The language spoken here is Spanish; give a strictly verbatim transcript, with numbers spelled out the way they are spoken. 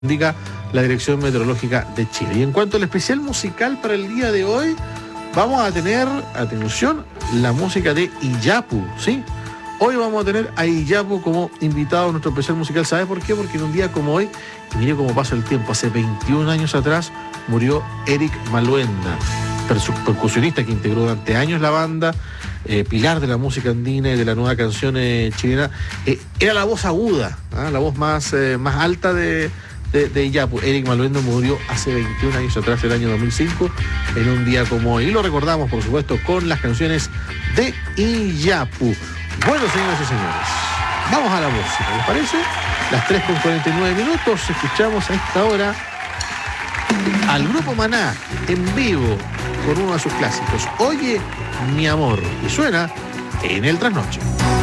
indica la Dirección Meteorológica de Chile. Y en cuanto al especial musical para el día de hoy, vamos a tener, atención, la música de Iyapu, ¿sí? Hoy vamos a tener a Iyapu como invitado a nuestro especial musical. ¿Sabes por qué? Porque en un día como hoy, y mire cómo pasa el tiempo, hace veintiún años atrás murió Eric Maluenda, percusionista que integró durante años la banda, eh, pilar de la música andina y de la nueva canción eh, chilena. Eh, era la voz aguda, ¿eh? la voz más, eh, más alta de, de, de Iyapu. Eric Maluenda murió hace veintiún años atrás, el año dos mil cinco, en un día como hoy. Y lo recordamos, por supuesto, con las canciones de Iyapu. Bueno, señoras y señores, vamos a la música, ¿les parece? Las tres con cuarenta y nueve minutos, escuchamos a esta hora al grupo Maná en vivo con uno de sus clásicos, Oye mi amor, y suena en el trasnoche.